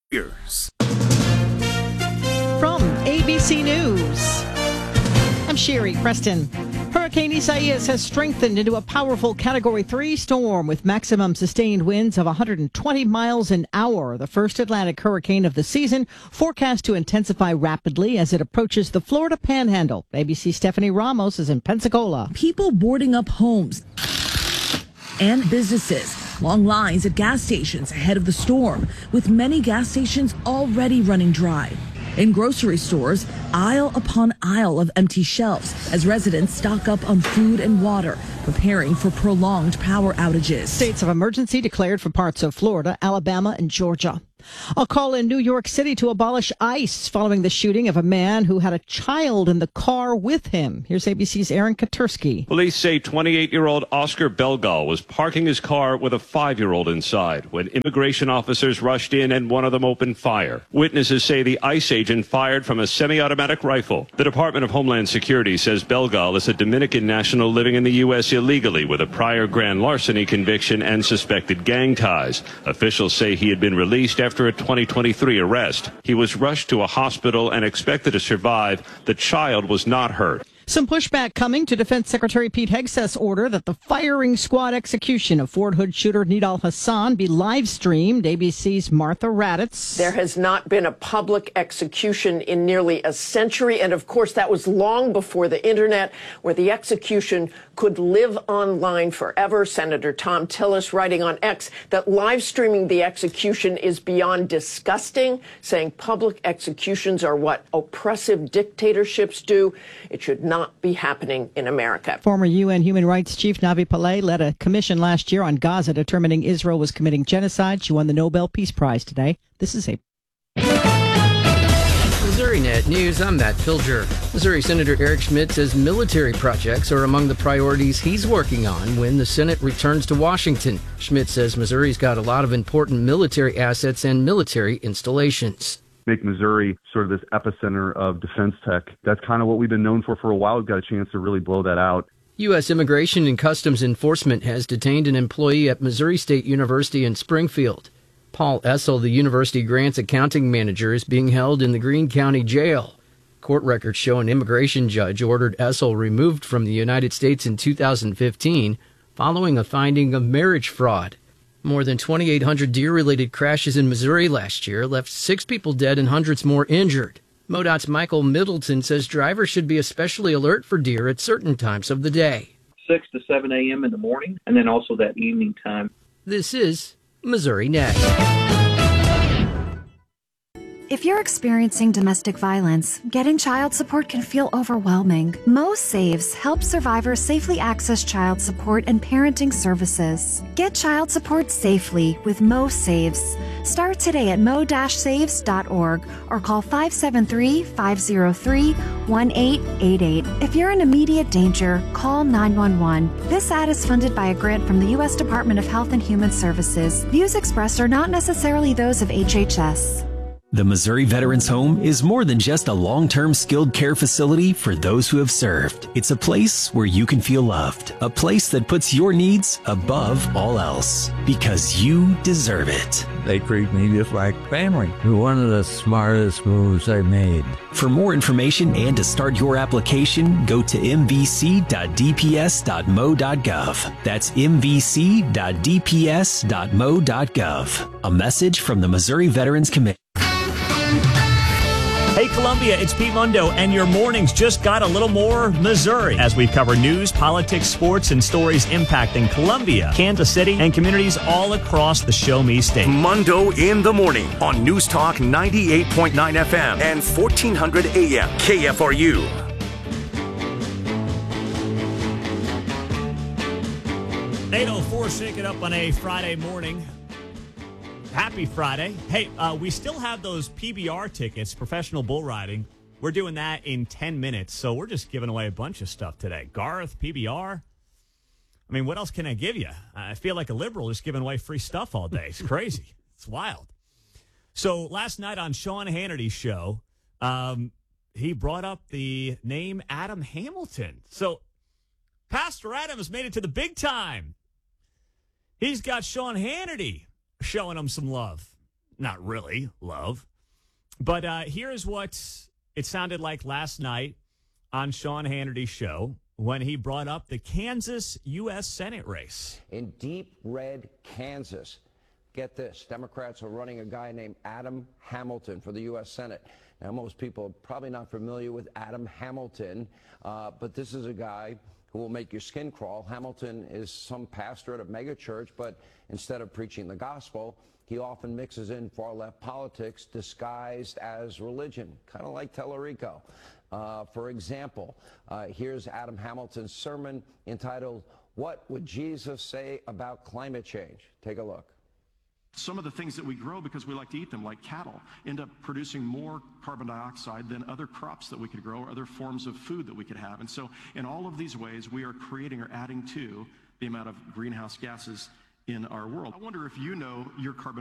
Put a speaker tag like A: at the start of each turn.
A: Years.
B: From ABC News, I'm Sherry Preston. Hurricane Isaias has strengthened into a powerful Category 3 storm with maximum sustained winds of 120 miles an hour. The first Atlantic hurricane of the season, forecast to intensify rapidly as it approaches the Florida Panhandle. ABC Stephanie Ramos is in Pensacola.
C: People boarding up homes and businesses. Long lines at gas stations ahead of the storm, with many gas stations already running dry. In grocery stores, aisle upon aisle of empty shelves as residents stock up on food and water, preparing for prolonged power outages.
B: States of emergency declared for parts of Florida, Alabama, and Georgia. A call in New York City to abolish ICE following the shooting of a man who had a child in the car with him. Here's ABC's Aaron Katursky.
D: Police say 28-year-old Oscar Belgal was parking his car with a 5-year-old inside when immigration officers rushed in and one of them opened fire. Witnesses say the ICE agent fired from a semi-automatic rifle. The Department of Homeland Security says Belgal is a Dominican national living in the U.S. illegally with a prior grand larceny conviction and suspected gang ties. Officials say he had been released after a 2023 arrest. He was rushed to a hospital and expected to survive. The child was not hurt.
B: Some pushback coming to Defense Secretary Pete Hegseth's order that the firing squad execution of Fort Hood shooter Nidal Hassan be live streamed. ABC's Martha Raddatz.
E: There has not been a public execution in nearly a century. And of course, that was long before the internet, where the execution could live online forever. Senator Thom Tillis writing on X that live streaming the execution is beyond disgusting, saying public executions are what oppressive dictatorships do. It should not be happening in America.
B: Former UN Human Rights Chief Navi Pillay led a commission last year on Gaza determining Israel was committing genocide. She won the Nobel Peace Prize today. This is a
F: MissouriNet News, I'm Matt Pilger. Missouri Senator Eric Schmidt says military projects are among the priorities he's working on when the Senate returns to Washington. Schmidt says Missouri's got a lot of important military assets and military installations.
G: Make Missouri sort of this epicenter of defense tech. That's kind of what we've been known for a while. We've got a chance to really blow that out.
F: U.S. Immigration and Customs Enforcement has detained an employee at Missouri State University in Springfield. Paul Essel, the university grants accounting manager, is being held in the Greene County Jail. Court records show an immigration judge ordered Essel removed from the United States in 2015 following a finding of marriage fraud. More than 2,800 deer-related crashes in Missouri last year left 6 people dead and hundreds more injured. MoDOT's Michael Middleton says drivers should be especially alert for deer at certain times of the day.
H: 6 to 7 a.m. in the morning, and then also that evening time.
F: This is MissouriNet.
I: If you're experiencing domestic violence, getting child support can feel overwhelming. Mo Saves helps survivors safely access child support and parenting services. Get child support safely with Mo Saves. Start today at mo-saves.org or call 573-503-1888. If you're in immediate danger, call 911. This ad is funded by a grant from the U.S. Department of Health and Human Services. Views expressed are not necessarily those of HHS.
J: The Missouri Veterans Home is more than just a long-term skilled care facility for those who have served. It's a place where you can feel loved, a place that puts your needs above all else, because you deserve it.
K: They treat me just like family. One of the smartest moves I made.
J: For more information and to start your application, go to mvc.dps.mo.gov. That's mvc.dps.mo.gov. A message from the Missouri Veterans Committee.
L: Hey Columbia, it's Pete Mundo, and your mornings just got a little more Missouri as we cover news, politics, sports, and stories impacting Columbia, Kansas City, and communities all across the Show Me State.
A: Mundo in the morning on News Talk 98.9 FM and 1400 AM KFRU.
L: .04, shake it up on a Friday morning. Happy Friday. Hey, we still have those PBR tickets, professional bull riding. We're doing that in 10 minutes, so we're just giving away a bunch of stuff today. Garth, PBR. I mean, what else can I give you? I feel like a liberal just giving away free stuff all day. It's crazy. It's wild. So last night on Sean Hannity's show, he brought up the name Adam Hamilton. So Pastor Adam has made it to the big time. He's got Sean Hannity showing him some love. not really love. But here's what it sounded like last night on Sean Hannity's show when he brought up the Kansas U.S. Senate race.
M: In deep red Kansas, get this, Democrats are running a guy named Adam Hamilton for the U.S. Senate. Now, most people are probably not familiar with Adam Hamilton, but this is a guy who will make your skin crawl. Hamilton is some pastor at a megachurch, but instead of preaching the gospel, he often mixes in far-left politics disguised as religion, kind of like Tellerico. For example, here's Adam Hamilton's sermon entitled, "What Would Jesus Say About Climate Change?" Take a look.
N: Some of the things that we grow because we like to eat them, like cattle, end up producing more carbon dioxide than other crops that we could grow or other forms of food that we could have. And so in all of these ways, we are creating or adding to the amount of greenhouse gases in our world. I wonder if you know your carbon